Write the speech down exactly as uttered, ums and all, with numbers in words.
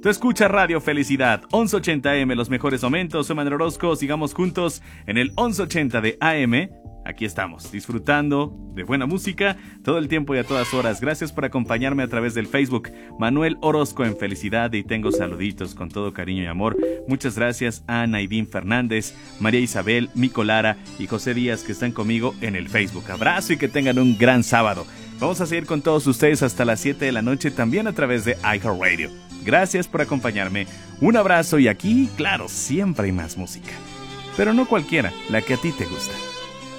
Tú escuchas Radio Felicidad, once ochenta A M, los mejores momentos. Soy Manuel Orozco, sigamos juntos en el once ochenta de A M. Aquí estamos, disfrutando de buena música todo el tiempo y a todas horas. Gracias por acompañarme a través del Facebook. Manuel Orozco en Felicidad, y tengo saluditos con todo cariño y amor. Muchas gracias a Naidín Fernández, María Isabel, Mico Lara y José Díaz, que están conmigo en el Facebook. Abrazo y que tengan un gran sábado. Vamos a seguir con todos ustedes hasta las siete de la noche, también a través de iHeartRadio. Gracias por acompañarme. Un abrazo, y aquí, claro, siempre hay más música. Pero no cualquiera, la que a ti te gusta.